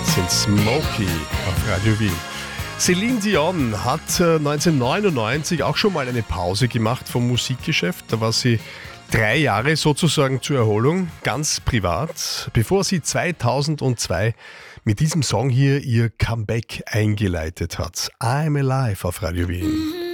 sind Smokey auf Radio Wien. Celine Dion hat 1999 auch schon mal eine Pause gemacht vom Musikgeschäft. Da war sie 3 Jahre sozusagen zur Erholung, ganz privat, bevor sie 2002 mit diesem Song hier ihr Comeback eingeleitet hat. I'm Alive auf Radio Wien.